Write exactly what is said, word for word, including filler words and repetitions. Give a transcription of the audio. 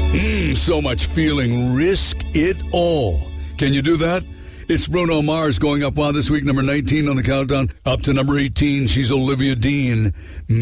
Mmm, so much feeling. Risk it all. Can you do that? It's Bruno Mars going up wild this week, number nineteen on the countdown. Up to number eighteen, she's Olivia Dean.